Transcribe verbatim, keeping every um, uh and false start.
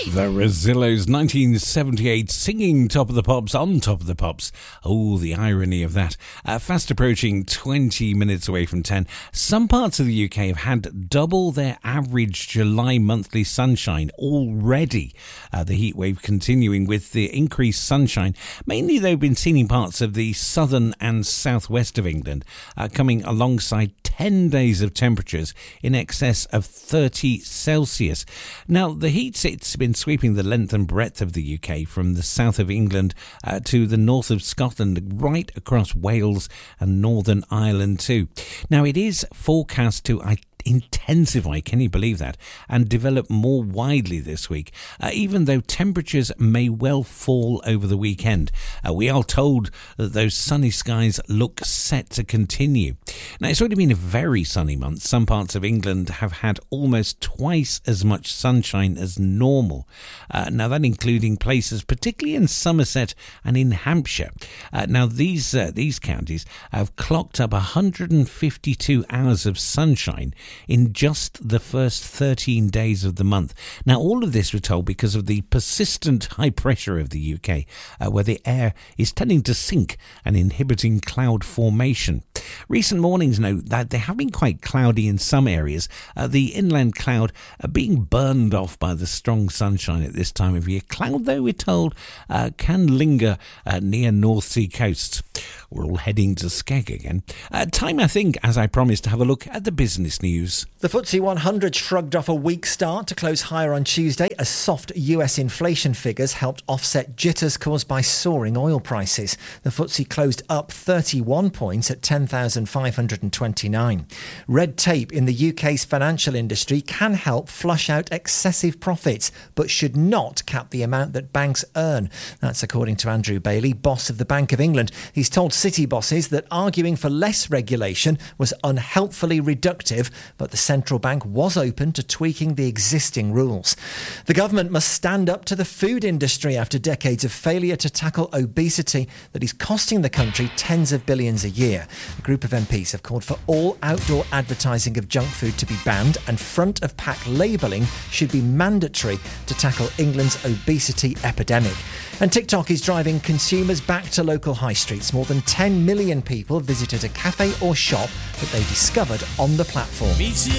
The Rosillos, nineteen seventy-eight, singing Top of the Pops on Top of the Pops. Oh, the irony of that. Uh, fast approaching twenty minutes away from ten. Some parts of the U K have had double their average July monthly sunshine already. Uh, the heat wave continuing with the increased sunshine, mainly though been seen in parts of the southern and southwest of England, uh, coming alongside ten days of temperatures in excess of thirty Celsius. Now, the heat, it's been sweeping the length and breadth of the U K from the south of England uh, to the north of Scotland, right across Wales and Northern Ireland too. Now, it is forecast to I intensify, can you believe that, and develop more widely this week, uh, even though temperatures may well fall over the weekend. Uh, we are told that those sunny skies look set to continue. Now, it's already been a very sunny month. Some parts of England have had almost twice as much sunshine as normal. Uh, now, that including places particularly in Somerset and in Hampshire. Uh, now, these uh, these counties have clocked up one hundred fifty-two hours of sunshine in just the first thirteen days of the month. Now, all of this, we're told, because of the persistent high pressure of the U K, uh, where the air is tending to sink and inhibiting cloud formation. Recent mornings note that they have been quite cloudy in some areas, uh, the inland cloud uh, being burned off by the strong sunshine at this time of year. Cloud, though, we're told, uh, can linger uh, near North Sea coasts. We're all heading to Skeg again. Uh, time, I think, as I promised, to have a look at the business news. The F T S E one hundred shrugged off a weak start to close higher on Tuesday as soft U S inflation figures helped offset jitters caused by soaring oil prices. The F T S E closed up thirty-one points at ten thousand five hundred twenty-nine. Red tape in the U K's financial industry can help flush out excessive profits, but should not cap the amount that banks earn. That's according to Andrew Bailey, boss of the Bank of England. He's told City bosses that arguing for less regulation was unhelpfully reductive, but the central bank was open to tweaking the existing rules. The government must stand up to the food industry after decades of failure to tackle obesity that is costing the country tens of billions a year. A group of M Ps have called for all outdoor advertising of junk food to be banned, and front-of-pack labelling should be mandatory to tackle England's obesity epidemic. And TikTok is driving consumers back to local high streets. More than ten million people visited a cafe or shop that they discovered on the platform.